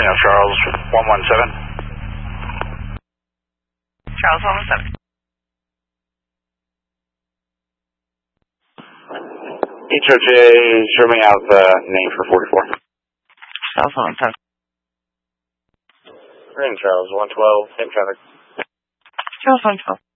Reno, Charles 117. Charles 117. HOJ, show me out the name for 44. Charles 117. Green, Charles 112, same traffic. Charles 112.